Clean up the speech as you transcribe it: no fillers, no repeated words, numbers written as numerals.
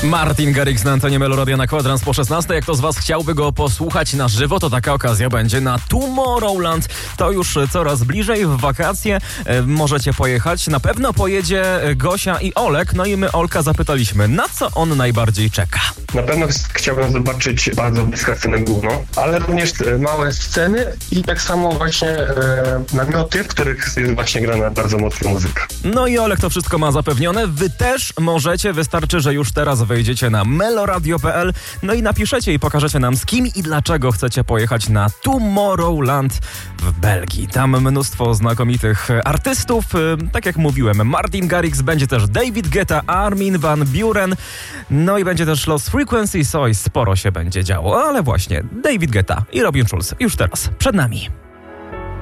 Martin Garrix na antenie Meloradia na Kwadrans po 16. Jak to z was chciałby go posłuchać na żywo, to taka okazja będzie na Tomorrowland. To już coraz bliżej, w wakacje możecie pojechać. Na pewno pojedzie Gosia i Olek. No i my Olka zapytaliśmy, na co on najbardziej czeka. Na pewno chciałbym zobaczyć bardzo blisko scenę główną, ale również małe sceny i tak samo właśnie namioty, w których jest właśnie grana bardzo mocna muzyka. No i Olek to wszystko ma zapewnione. Wy też możecie, wystarczy, że już teraz wejdziecie na meloradio.pl, no i napiszecie i pokażecie nam, z kim i dlaczego chcecie pojechać na Tomorrowland w Belgii. Tam mnóstwo znakomitych artystów. Tak jak mówiłem, Martin Garrix, będzie też David Guetta, Armin van Buuren, no i będzie też Lost Frequencies. Oj, sporo się będzie działo, ale właśnie David Guetta i Robin Schulz już teraz przed nami.